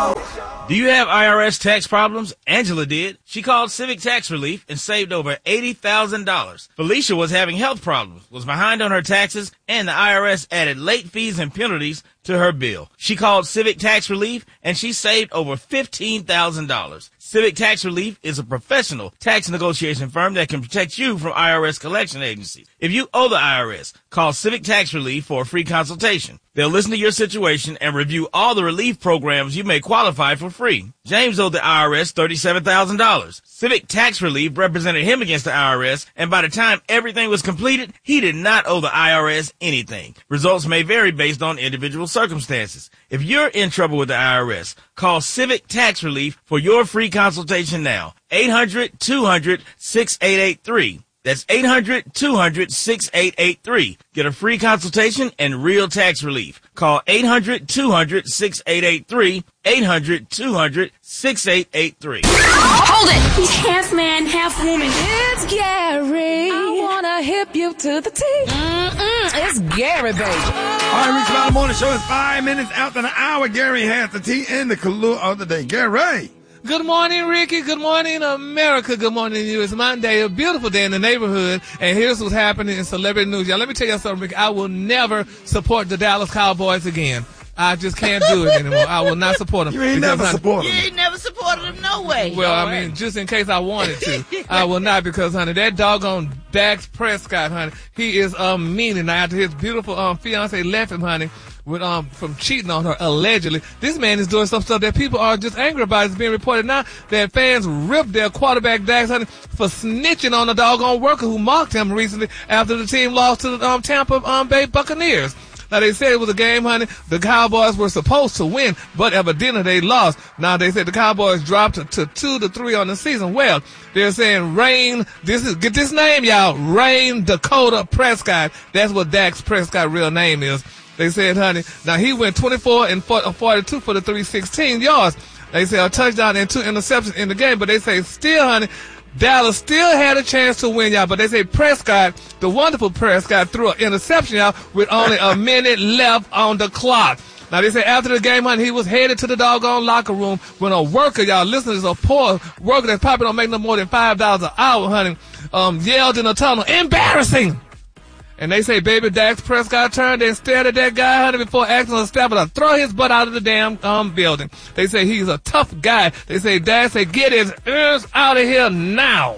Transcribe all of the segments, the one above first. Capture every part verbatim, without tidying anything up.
Do you have I R S tax problems? Angela did. She called Civic Tax Relief and saved over eighty thousand dollars. Felicia was having health problems, was behind on her taxes, and the I R S added late fees and penalties to her bill. She called Civic Tax Relief and she saved over fifteen thousand dollars. Civic Tax Relief is a professional tax negotiation firm that can protect you from I R S collection agencies. If you owe the I R S, call Civic Tax Relief for a free consultation. They'll listen to your situation and review all the relief programs you may qualify for free. James owed the I R S thirty-seven thousand dollars. Civic Tax Relief represented him against the I R S, and by the time everything was completed, he did not owe the I R S anything. Results may vary based on individual circumstances. If you're in trouble with the I R S, call Civic Tax Relief for your free consultation now. eight hundred, two hundred, six eight eight three. That's eight hundred, two hundred, six eight eight three. Get a free consultation and real tax relief. Call eight hundred, two hundred, six eight eight three. eight hundred, two hundred, six eight eight three. Hold it! He's half man, half woman. It's Gary. I wanna hip you to the T. Mm-mm, it's Gary, baby. All right, Reach About the Morning Show is five minutes after the hour. Gary has the tea and the clue of the day. Gary. Good morning, Ricky. Good morning, America. Good morning to you. It's Monday, a beautiful day in the neighborhood. And here's what's happening in celebrity news. Y'all, let me tell you something, Ricky. I will never support the Dallas Cowboys again. I just can't do it anymore. I will not support them. You ain't never supported them. You ain't never supported them, no way. Well, All I right. mean, just in case I wanted to, I will not because, honey, that doggone Dax Prescott, honey, he is um meaning now after his beautiful um fiance left him, honey, with um from cheating on her allegedly. This man is doing some stuff that people are just angry about. It's being reported now that fans ripped their quarterback Dax, honey, for snitching on a doggone worker who mocked him recently after the team lost to the um Tampa um Bay Buccaneers. Now, they said it was a game, honey. The Cowboys were supposed to win, but evidently they lost. Now, they said the Cowboys dropped to, to two to three on the season. Well, they're saying Rain, this is, get this name, y'all, Rain Dakota Prescott. That's what Dax Prescott's real name is. They said, honey, now he went twenty-four and forty-two for the three hundred sixteen yards. They said a touchdown and two interceptions in the game, but they say still, honey, Dallas still had a chance to win, y'all, but they say Prescott, the wonderful Prescott, threw an interception, y'all, with only a minute left on the clock. Now, they say after the game, honey, he was headed to the doggone locker room when a worker, y'all, listen, is a poor worker that probably don't make no more than five dollars an hour, honey, um, yelled in the tunnel, embarrassing! And they say baby Dax Prescott turned and stared at that guy, honey, before asking the staff to throw his butt out of the damn um building. They say he's a tough guy. They say Dax say get his ears out of here now.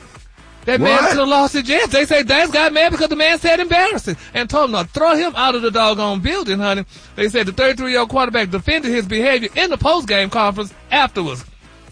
That What? man could have lost his job. They say Dax got mad because the man said embarrassing and told him to throw him out of the doggone building, honey. They said the thirty-three-year-old quarterback defended his behavior in the post-game conference afterwards.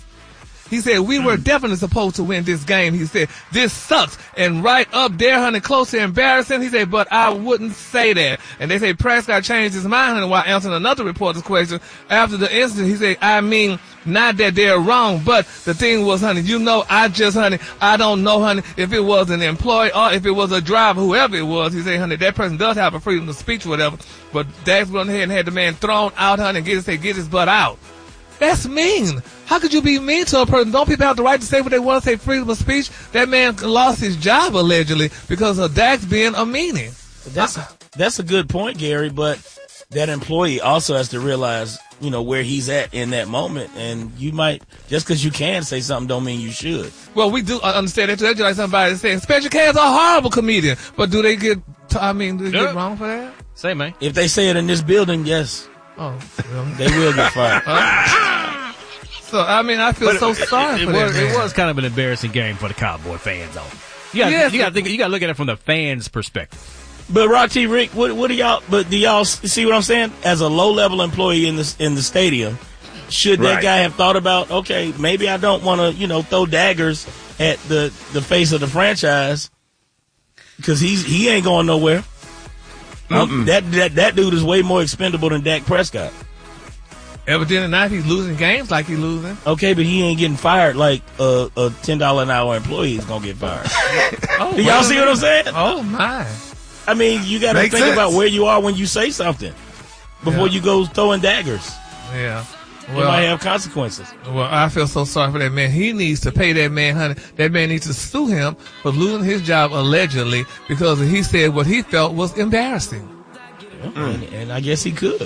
He said, we were definitely supposed to win this game. He said, this sucks. And right up there, honey, close to embarrassing. He said, but I wouldn't say that. And they say Prescott changed his mind, honey, while answering another reporter's question. After the incident, he said, I mean, not that they're wrong, but the thing was, honey, you know, I just, honey, I don't know, honey, if it was an employee or if it was a driver, whoever it was. He said, honey, that person does have a freedom of speech or whatever. But Dax went ahead and had the man thrown out, honey, and get his, get his butt out. That's mean. How could you be mean to a person? Don't people have the right to say what they want to say, freedom of speech? That man lost his job, allegedly, because of Dax being a meanie. That's a, that's a good point, Gary, but that employee also has to realize, you know, where he's at in that moment. And you might, just because you can say something don't mean you should. Well, we do understand that. That's like somebody saying, Special K is a horrible comedian. But do they get, t- I mean, do they Yeah. get wrong for that? Say, man. If they say it in this building, yes, Oh, well. they will get fired. So, I mean, I feel But so it, sorry it, for it that was, man. it was kind of an embarrassing game for the Cowboy fans, though. You got Yes. you got to think. You got to look at it from the fans' perspective. But Rock T. Rick, what, what do y'all? But do y'all see what I'm saying? As a low-level employee in the in the stadium, should that Right. guy have thought about? Okay, maybe I don't want to, you know, throw daggers at the the face of the franchise because he's he ain't going nowhere. Mm-mm. That that that dude is way more expendable than Dak Prescott. Evidently not. He's losing games like he's losing. Okay, but he ain't getting fired like a, a ten dollar an hour employee is gonna get fired. Oh, Do y'all see what I'm saying? Oh, my. I mean, you got to Makes think sense. about where you are when you say something before Yeah. you go throwing daggers. Yeah. It Well, might have consequences. well, I feel so sorry for that man. He needs to pay that man, honey. That man needs to sue him for losing his job allegedly because he said what he felt was embarrassing. And, and I guess he could.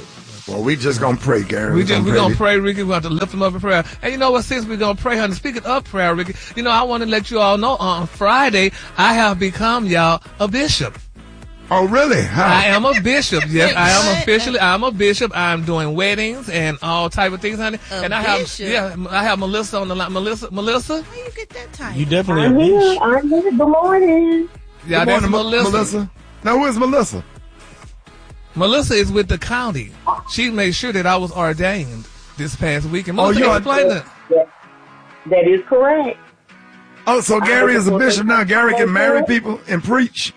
Well, we just gonna pray, Gary. We just, we're pray. going to pray, Ricky. We're going to lift him up in prayer. And you know what, since we're going to pray, honey, speaking of prayer, Ricky, you know, I want to let you all know on Friday, I have become, y'all, a bishop. Oh, really? How? I am a bishop. Yes, I am officially. I'm a bishop. I'm doing weddings and all type of things, honey. A and I bishop? have, yeah, I have Melissa on the line. Melissa, Melissa. How you get that title? You definitely I'm a here. bitch. I'm here. Good morning. Yeah, Good that's morning, Melissa. Melissa. Now, who is Melissa? Melissa is with the county. She made sure that I was ordained this past weekend. Oh, Melissa, you are- explain that. That, that is correct. Oh, so Gary is a bishop now. Gary can marry people and preach.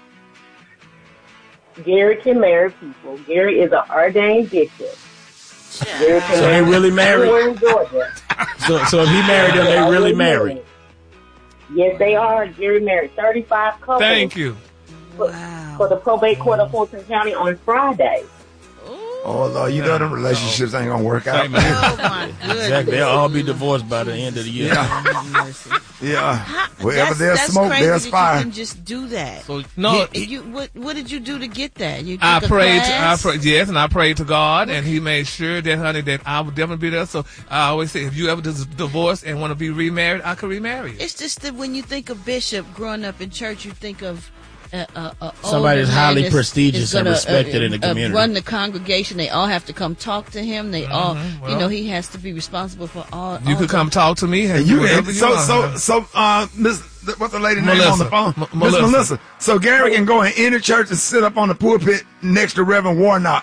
Gary can marry people. Gary is an ordained bishop. Gary can So they marry really married? everyone in Georgia. So, so if he married them, they really married. Yes, they are. Gary married thirty-five couples. Thank you. For, for the probate court of Fulton County on Friday. Oh, Lord, you know them relationships ain't gonna work out. Oh my goodness. Exactly. They'll all be divorced by the end of the year. Yeah. Yeah. How- Wherever that's, there's that's smoke, crazy there's that fire. You can just do that. So no, You- you, what, what did you do to get that? You took I a prayed. I class? prayed. Yes, and I prayed to God, and He made sure that, honey, that I would definitely be there. So I always say, if you ever dis- divorce and want to be remarried, I could remarry you. It's just that when you think of bishop growing up in church, you think of uh, uh, uh, Somebody older that's man highly that's- prestigious is and gonna, respected in the uh, community. Run the congregation. They all have to come talk to him. They all, well. you know, he has to be responsible for all. You all could the- come talk to me. And And you, whatever you so, want, so, honey. so, uh, Miss, what's the lady name Melissa. on the phone? M- Miss Melissa. Melissa. So Gary can go in any church and sit up on the pulpit next to Reverend Warnock.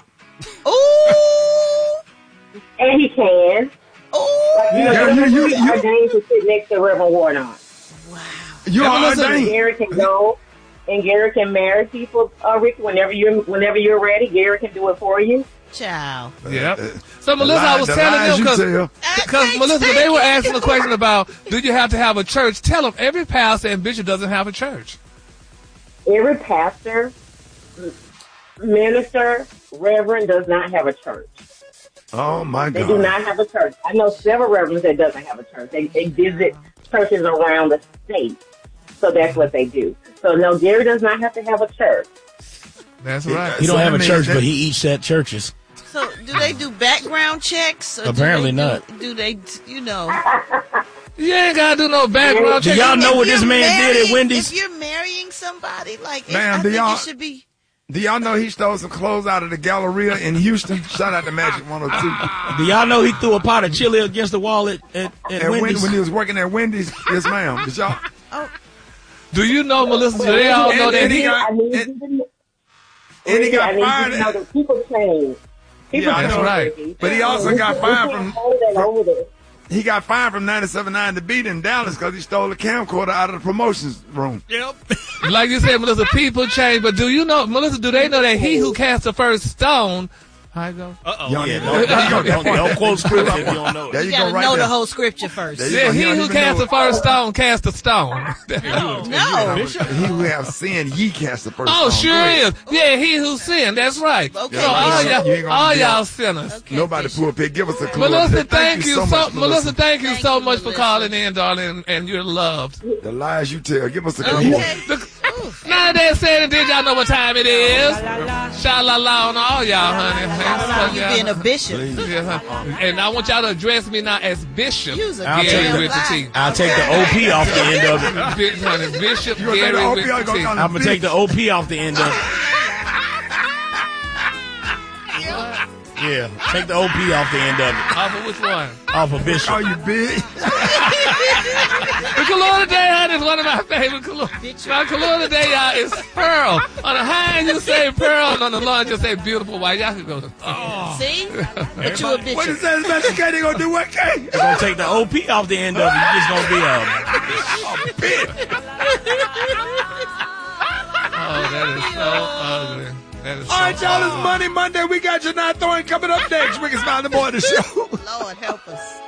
Ooh, And he can. ooh. You know, Yeah, you- you- you- ordained to sit next to Reverend Warnock. You Yeah, are Melissa, ordained. Gary can go, and Gary can marry people. Uh, Rick, whenever you're whenever you're ready, Gary can do it for you. Child. Yep. Uh, So the Melissa, I lie- was the telling lies them you because tell. because Melissa, they were asking a question about, do you have to have a church? Tell them every pastor and bishop doesn't have a church. Every pastor, minister, reverend does not have a church. Oh my They do God. not have a church. I know several reverends that doesn't have a church. They, they visit churches around the state. So that's what they do. So no, Gary does not have to have a church. That's Yeah, right. He don't So have that a means church, that- but he eats at churches. So, do they do background checks? Or do Apparently they do- not. Do they, you know? You ain't gotta do no background Do check. y'all know If what this you're man did at marrying- Wendy's? If you're marrying somebody, like, Ma'am, I do think y'all- it should be. Do y'all know he stole some clothes out of the Galleria in Houston? Shout out to Magic one oh two. Do y'all know he threw a pot of chili against the wall at, at, at And when, Wendy's? when he was working at Wendy's, yes, ma'am. Did y'all? Do you know, Melissa? Do they all know And- that and he he? got- I need and- you to know. and he got I need fired. you to know that people change. People Yeah, I change, know. right. Ricky. But he also We got can't- fired we can't from- hold that over there. He got fired from ninety-seven point nine to beat in Dallas because he stole a camcorder out of the promotions room. Yep. Like you said, Melissa, people change. But do you know, Melissa? Do they know that he who cast the first stone? How it go? Uh-oh. Y'all Yeah, need- don't, there you go. don't, don't quote script if you don't know There it. you You go, gotta right know there. the whole scripture first. There you Yeah, go. he don't who even cast know the first stone cast the stone. it. He who have sinned, ye cast the first Oh, stone. sure Go ahead. is. Yeah, he who sinned. That's right. Okay, So all Bishop. y'all, You ain't gonna all do y'all that. sinners. Okay, Nobody Bishop. pulpit. Give us a clue. Melissa, thank, you so, much, Melissa. Thank you Thank so you, much for Melissa. calling in, darling, and you're loved. The lies you tell. Give us a clue. Okay. Now that said and did, y'all know what time it is? Sha-la-la on all y'all, honey. Hands You up, being a y'all. bishop. Yeah, huh? And I want y'all to address me now as Bishop You's a I'll Gary take the- with the T. I'll take the O P off the end of it. Bi- honey, Bishop You gonna take the Gary O P with or you the gonna T. call him I'm going to take the O P off the end of it. Yeah, take the O P off the end of it. Off of which one? Off of Call Bishop. you big. The color today, honey, is one of my favorite colors. My color today, y'all, is pearl. On the high end, you say pearl, and on the low end, you say beautiful white. Y'all can go. See? But you a What bishop. is that? Special K? They gonna do what, K? You're going to take the O P off the end of it. You're just going to be a... Oh, that is so ugly. That is so All right, y'all. It's ugly. Money Monday. We got your not throwing coming up next. Ricky Smiley, the boy of the show. Lord help us.